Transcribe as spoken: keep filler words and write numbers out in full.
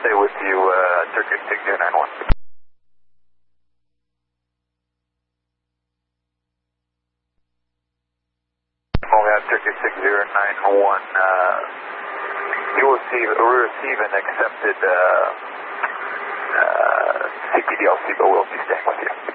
stay with you, uh, Turkish six zero nine one. We have Turkish six zero nine one. Uh, you will receive, receive an accepted uh, uh, C P D L C, but we'll be staying with you.